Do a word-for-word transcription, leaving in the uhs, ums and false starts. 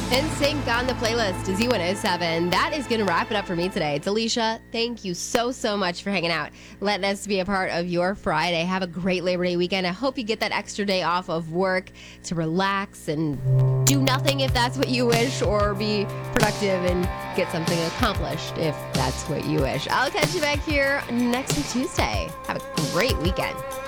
NSYNC on the playlist, Z one oh seven. That is going to wrap it up for me today. It's Alicia. Thank you so, so much for hanging out, letting us be a part of your Friday. Have a great Labor Day weekend. I hope you get that extra day off of work to relax and do nothing if that's what you wish, or be productive and get something accomplished if that's what you wish. I'll catch you back here next week, Tuesday. Have a great weekend.